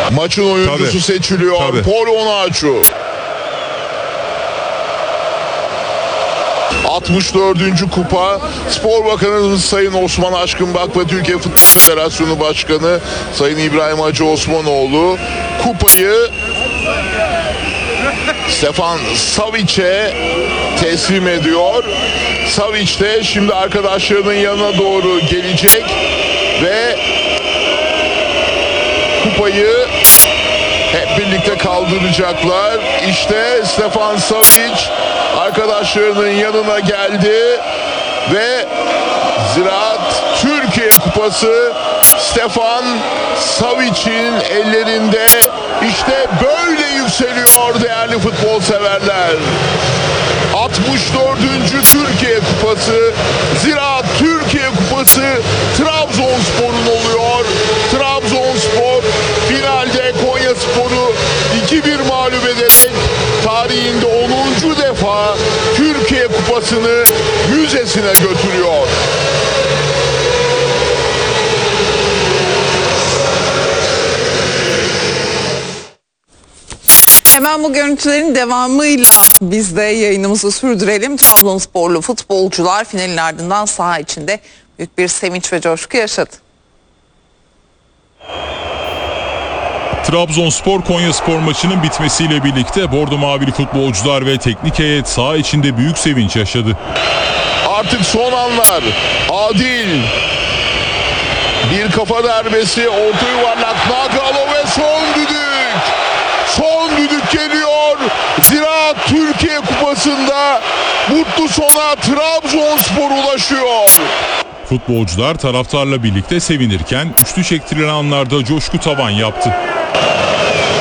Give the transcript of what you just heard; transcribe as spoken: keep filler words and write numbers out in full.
Maçın oyuncusu Tabii. seçiliyor. Tabii. Paul Onuachu. altmış dördüncü kupa. Spor Bakanımız Sayın Osman Aşkınbak ve Türkiye Futbol Federasyonu Başkanı Sayın İbrahim Hacı Osmanoğlu kupayı Stefan Savic'e teslim ediyor. Savic de şimdi arkadaşlarının yanına doğru gelecek ve kupayı hep birlikte kaldıracaklar. İşte Stefan Savic arkadaşlarının yanına geldi ve Ziraat Türkiye Kupası Stefan Savic'in ellerinde. İşte böyle yükseliyor değerli futbol severler. altmış dördüncü Türkiye Kupası, Ziraat Türkiye Kupası Trabzonspor'un oluyor. Trabzonspor finalde Konyaspor'u iki bir mağlup ederek tarihinde onuncu defa Türkiye Kupası'nı müzesine götürüyor. Hemen bu görüntülerin devamıyla biz de yayınımızı sürdürelim. Trabzonsporlu futbolcular finalin ardından saha içinde büyük bir sevinç ve coşku yaşadı. Trabzonspor Konyaspor maçının bitmesiyle birlikte bordo mavili futbolcular ve teknik heyet saha içinde büyük sevinç yaşadı. Artık son anlar. Adil. Bir kafa darbesi, orta yuvarlak, Nagalo ve son düdük. Son düdük geliyor. Ziraat Türkiye Kupası'nda mutlu sona Trabzonspor ulaşıyor. Futbolcular taraftarla birlikte sevinirken üçlü çektirilen anlarda coşku tavan yaptı.